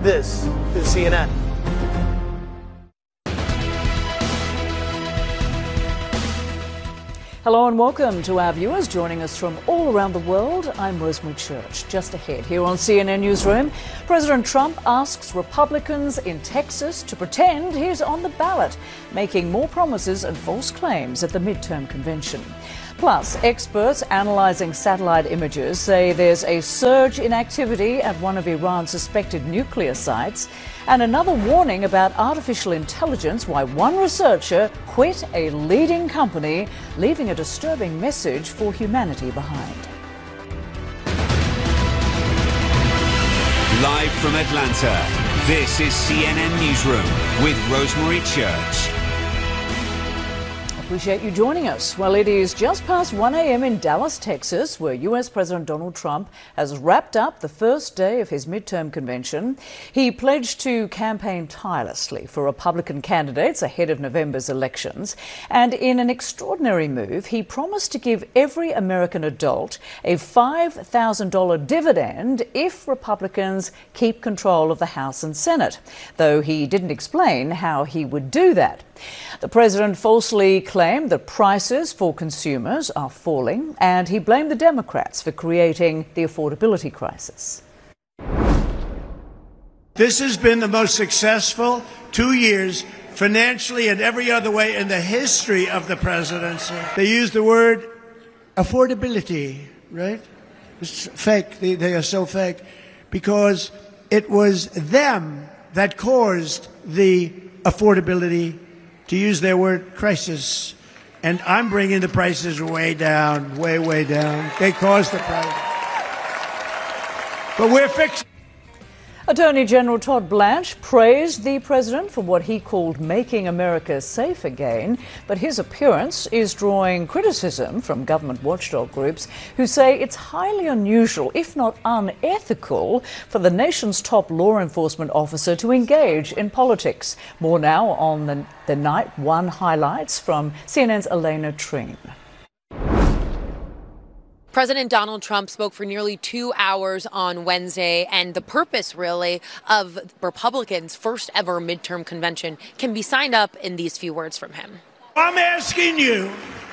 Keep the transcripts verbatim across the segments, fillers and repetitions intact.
This is C N N. Hello and welcome to our viewers joining us from all around the world. I'm Rosemary Church. Just ahead here on C N N Newsroom, President Trump asks Republicans in Texas to pretend he's on the ballot, making more promises and false claims at the midterm convention. Plus, experts analysing satellite images say there's a surge in activity at one of Iran's suspected nuclear sites, and another warning about artificial intelligence, why one researcher quit a leading company, leaving a disturbing message for humanity behind. Live from Atlanta, this is C N N Newsroom with Rosemary Church. Appreciate you joining us. Well, it is just past one a m in Dallas, Texas, where U S President Donald Trump has wrapped up the first day of his midterm convention. He pledged to campaign tirelessly for Republican candidates ahead of November's elections. And in an extraordinary move, he promised to give every American adult a five thousand dollars dividend if Republicans keep control of the House and Senate, though he didn't explain how he would do that. The president falsely claimed that prices for consumers are falling, and he blamed the Democrats for creating the affordability crisis. This has been the most successful two years financially and every other way in the history of the presidency. They use the word affordability, right? It's fake. They, they are so fake because it was them that caused the affordability, to use their word, crisis. And I'm bringing the prices way down, way, way down. They caused the price. But we're fixing. Attorney General Todd Blanche praised the president for what he called making America safe again, but his appearance is drawing criticism from government watchdog groups who say it's highly unusual, if not unethical, for the nation's top law enforcement officer to engage in politics. More now on the, the Night One highlights from C N N's Elena Treen. President Donald Trump spoke for nearly two hours on Wednesday, and the purpose, really, of Republicans' first ever midterm convention can be signed up in these few words from him. I'm asking you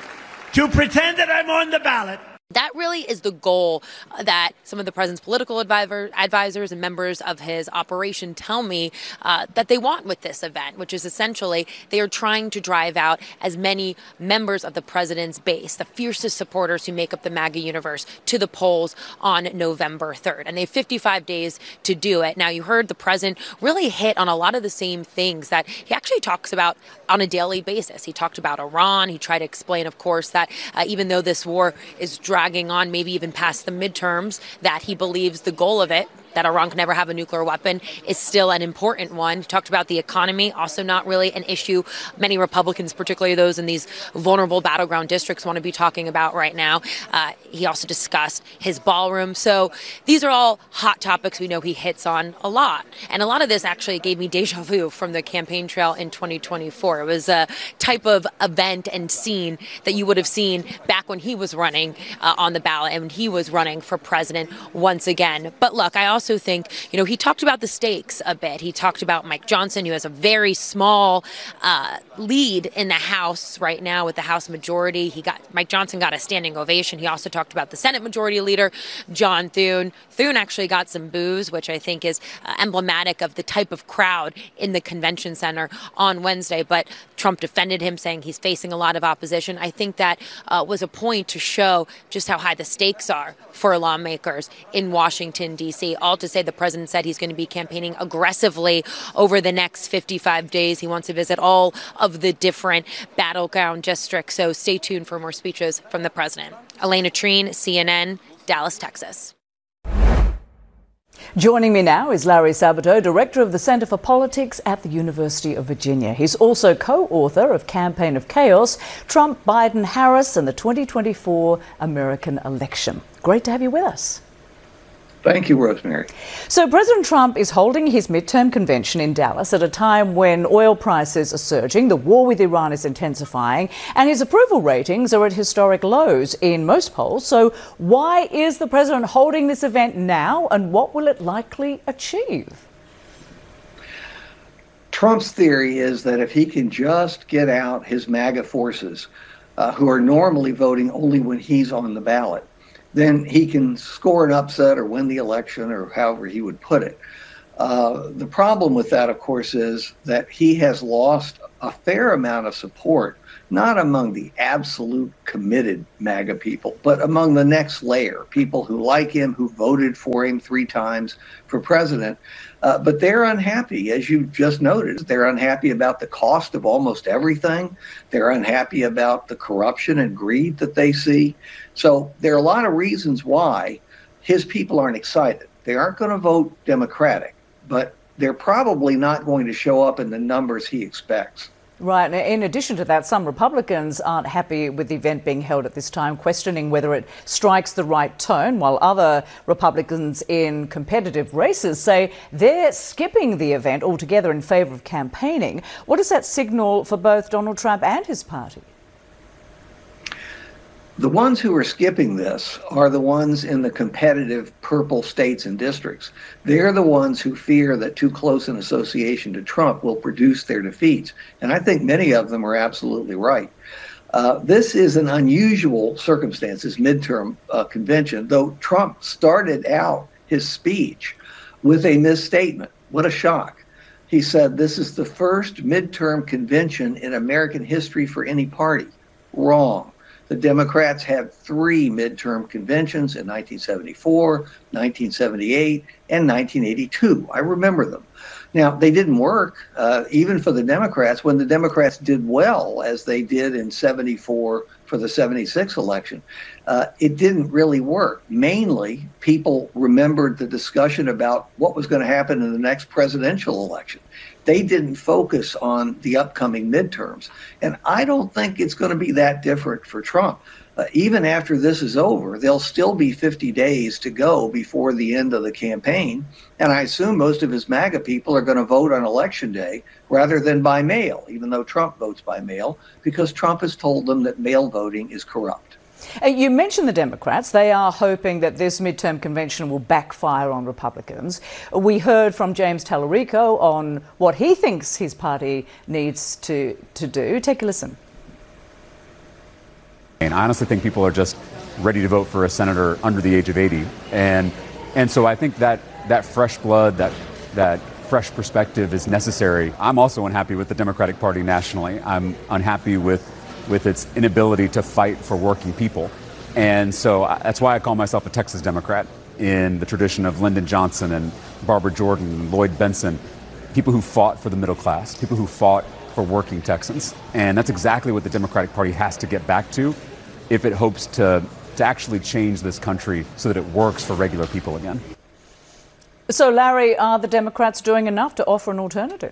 to pretend that I'm on the ballot. That really is the goal that some of the president's political advisor, advisors and members of his operation tell me uh, that they want with this event, which is essentially they are trying to drive out as many members of the president's base, the fiercest supporters who make up the MAGA universe, to the polls on November third. And they have fifty-five days to do it. Now, you heard the president really hit on a lot of the same things that he actually talks about on a daily basis. He talked about Iran. He tried to explain, of course, that uh, even though this war is dragging on maybe even past the midterms, that he believes the goal of it, that Iran can never have a nuclear weapon, is still an important one. He talked about the economy, also not really an issue many Republicans, particularly those in these vulnerable battleground districts, want to be talking about right now. Uh, he also discussed his ballroom. So these are all hot topics we know he hits on a lot. And a lot of this actually gave me deja vu from the campaign trail in twenty twenty-four. It was a type of event and scene that you would have seen back when he was running uh, on the ballot and when he was running for president once again. But look, I also Also think, you know, he talked about the stakes a bit. He talked about Mike Johnson, who has a very small uh, lead in the House right now with the House majority. He got Mike Johnson got a standing ovation. He also talked about the Senate Majority Leader, John Thune. Thune actually got some boos, which I think is uh, emblematic of the type of crowd in the convention center on Wednesday. But Trump defended him, saying he's facing a lot of opposition. I think that uh, was a point to show just how high the stakes are for lawmakers in Washington, D C All to say the president said he's going to be campaigning aggressively over the next fifty-five days. He wants to visit all of the different battleground districts. So stay tuned for more speeches from the president. Elena Treen, C N N, Dallas, Texas. Joining me now is Larry Sabato, Director of the Center for Politics at the University of Virginia. He's also co-author of Campaign of Chaos, Trump, Biden, Harris and the twenty twenty-four American election. Great to have you with us. Thank you, Rosemary. So President Trump is holding his midterm convention in Dallas at a time when oil prices are surging, the war with Iran is intensifying, and his approval ratings are at historic lows in most polls. So why is the president holding this event now, and what will it likely achieve? Trump's theory is that if he can just get out his MAGA forces, uh, who are normally voting only when he's on the ballot, then he can score an upset or win the election, or however he would put it. Uh, the problem with that, of course, is that he has lost a fair amount of support, not among the absolute committed MAGA people, but among the next layer, people who like him, who voted for him three times for president. Uh, but they're unhappy, as you just noted. They're unhappy about the cost of almost everything. They're unhappy about the corruption and greed that they see. So there are a lot of reasons why his people aren't excited. They aren't going to vote Democratic, but they're probably not going to show up in the numbers he expects. Right. And in addition to that, some Republicans aren't happy with the event being held at this time, questioning whether it strikes the right tone, while other Republicans in competitive races say they're skipping the event altogether in favour of campaigning. What does that signal for both Donald Trump and his party? The ones who are skipping this are the ones in the competitive purple states and districts. They're the ones who fear that too close an association to Trump will produce their defeats. And I think many of them are absolutely right. Uh, this is an unusual circumstance, this midterm uh, convention, though Trump started out his speech with a misstatement. What a shock. He said, this is the first midterm convention in American history for any party. Wrong. The Democrats had three midterm conventions in nineteen seventy-four, nineteen seventy-eight, and nineteen eighty-two. I remember them. Now, they didn't work, uh, even for the Democrats. When the Democrats did well, as they did in seventy-four for the seventy-six election, uh, it didn't really work. Mainly, people remembered the discussion about what was going to happen in the next presidential election. They didn't focus on the upcoming midterms. And I don't think it's going to be that different for Trump. Uh, even after this is over, there'll still be fifty days to go before the end of the campaign. And I assume most of his MAGA people are going to vote on election day rather than by mail, even though Trump votes by mail, because Trump has told them that mail voting is corrupt. Uh, you mentioned the Democrats. They are hoping that this midterm convention will backfire on Republicans. We heard from James Tallarico on what he thinks his party needs to, to do. Take a listen. And I honestly think people are just ready to vote for a senator under the age of eighty. And and so I think that that fresh blood, that that fresh perspective is necessary. I'm also unhappy with the Democratic Party nationally. I'm unhappy with with its inability to fight for working people. And so I, that's why I call myself a Texas Democrat, in the tradition of Lyndon Johnson and Barbara Jordan and Lloyd Benson, people who fought for the middle class, people who fought for working Texans. And that's exactly what the Democratic Party has to get back to if it hopes to, to actually change this country so that it works for regular people again. So, Larry, are the Democrats doing enough to offer an alternative?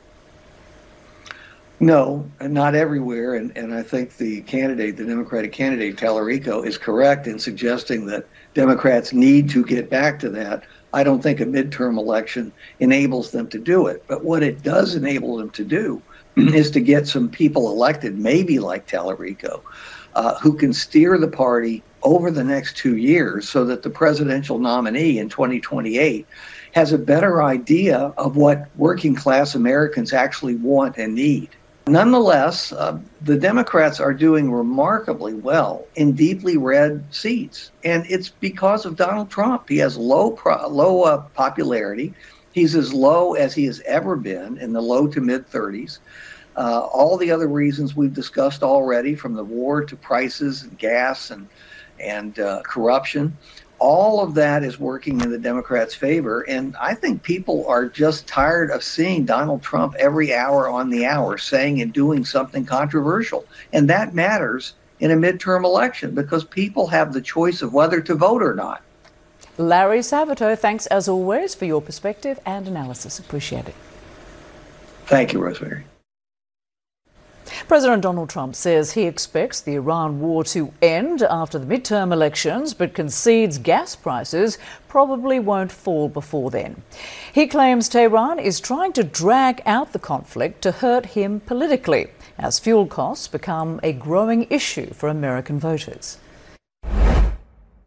No, and not everywhere. And, and I think the candidate, the Democratic candidate, Tallarico, is correct in suggesting that Democrats need to get back to that. I don't think a midterm election enables them to do it. But what it does enable them to do is to get some people elected, maybe like Tallarico, uh, who can steer the party over the next two years so that the presidential nominee in twenty twenty-eight has a better idea of what working class Americans actually want and need. Nonetheless, uh, the Democrats are doing remarkably well in deeply red seats, and it's because of Donald Trump. He has low pro- low uh, popularity. He's as low as he has ever been, in the low to mid thirties. Uh, all the other reasons we've discussed already, from the war to prices and gas and and uh, corruption, all of that is working in the Democrats' favor. And I think people are just tired of seeing Donald Trump every hour on the hour saying and doing something controversial. And that matters in a midterm election because people have the choice of whether to vote or not. Larry Sabato, thanks as always for your perspective and analysis. Appreciate it. Thank you, Rosemary. President Donald Trump says he expects the Iran war to end after the midterm elections, but concedes gas prices probably won't fall before then. He claims Tehran is trying to drag out the conflict to hurt him politically, as fuel costs become a growing issue for American voters.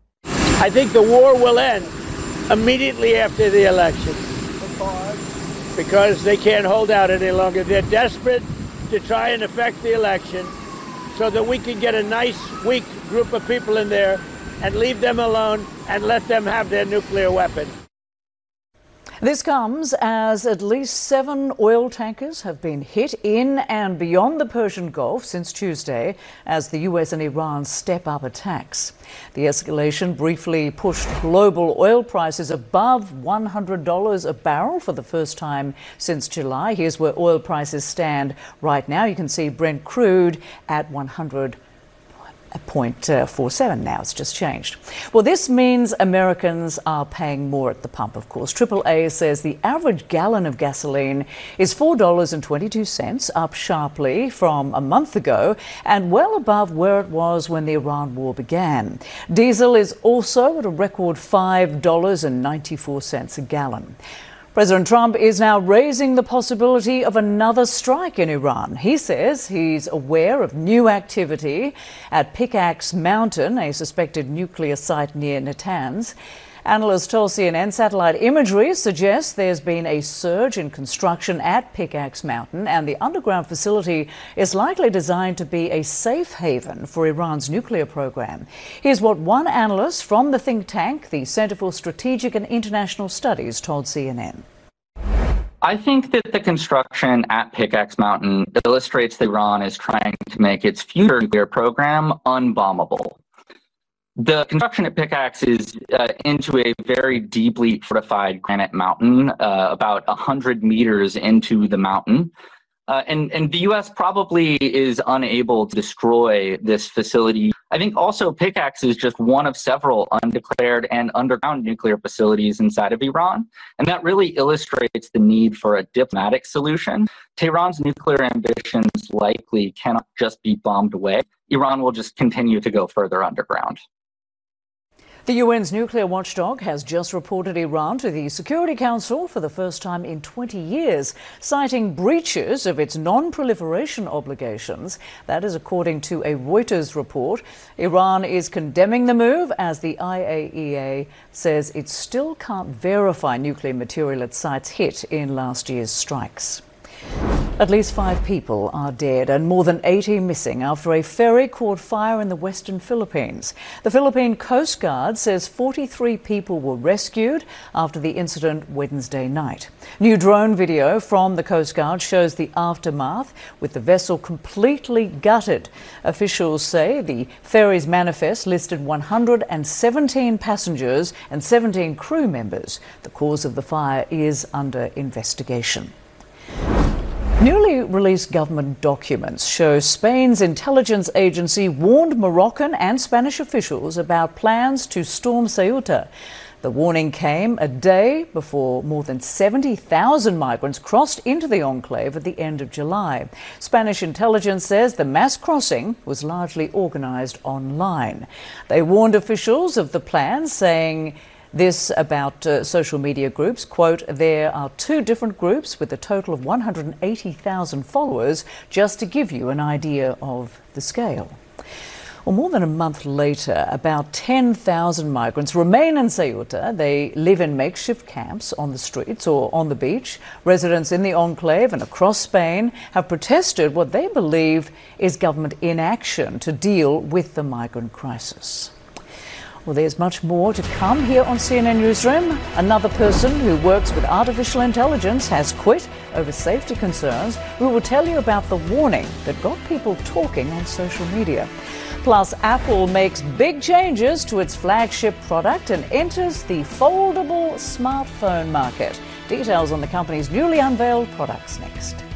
I think the war will end immediately after the election. because they can't hold out any longer. They're desperate to try and affect the election so that we can get a nice, weak group of people in there and leave them alone and let them have their nuclear weapon. This comes as at least seven oil tankers have been hit in and beyond the Persian Gulf since Tuesday as the U S and Iran step up attacks. The escalation briefly pushed global oil prices above one hundred dollars a barrel for the first time since July. Here's where oil prices stand right now. You can see Brent crude at one hundred point four seven now. It's just changed. Well, this means Americans are paying more at the pump, of course. triple A says the average gallon of gasoline is four dollars and twenty-two cents, up sharply from a month ago and well above where it was when the Iran war began. Diesel is also at a record five dollars and ninety-four cents a gallon. President Trump is now raising the possibility of another strike in Iran. He says he's aware of new activity at Pickaxe Mountain, a suspected nuclear site near Natanz. Analysts told C N N satellite imagery suggests there's been a surge in construction at Pickaxe Mountain, and the underground facility is likely designed to be a safe haven for Iran's nuclear program. Here's what one analyst from the think tank, the Center for Strategic and International Studies, told C N N. I think that the construction at Pickaxe Mountain illustrates that Iran is trying to make its future nuclear program unbombable. The construction at Pickaxe is uh, into a very deeply fortified granite mountain, uh, about one hundred meters into the mountain. Uh, and, and the U S probably is unable to destroy this facility. I think also Pickaxe is just one of several undeclared and underground nuclear facilities inside of Iran. And that really illustrates the need for a diplomatic solution. Tehran's nuclear ambitions likely cannot just be bombed away. Iran will just continue to go further underground. The U N's nuclear watchdog has just reported Iran to the Security Council for the first time in twenty years, citing breaches of its non-proliferation obligations. That is according to a Reuters report. Iran is condemning the move as the I A E A says it still can't verify nuclear material at sites hit in last year's strikes. At least five people are dead and more than eighty missing after a ferry caught fire in the western Philippines. The Philippine Coast Guard says forty-three people were rescued after the incident Wednesday night. New drone video from the Coast Guard shows the aftermath, with the vessel completely gutted. Officials say the ferry's manifest listed one hundred seventeen passengers and seventeen crew members. The cause of the fire is under investigation. Newly released government documents show Spain's intelligence agency warned Moroccan and Spanish officials about plans to storm Ceuta. The warning came a day before more than seventy thousand migrants crossed into the enclave at the end of July. Spanish intelligence says the mass crossing was largely organised online. They warned officials of the plan, saying this about uh, social media groups, quote, there are two different groups with a total of one hundred eighty thousand followers, just to give you an idea of the scale. Well, more than a month later, about ten thousand migrants remain in Ceuta. They live in makeshift camps on the streets or on the beach. Residents in the enclave and across Spain have protested what they believe is government inaction to deal with the migrant crisis. Well, there's much more to come here on C N N Newsroom. Another person who works with artificial intelligence has quit over safety concerns. We will tell you about the warning that got people talking on social media. Plus, Apple makes big changes to its flagship product and enters the foldable smartphone market. Details on the company's newly unveiled products next.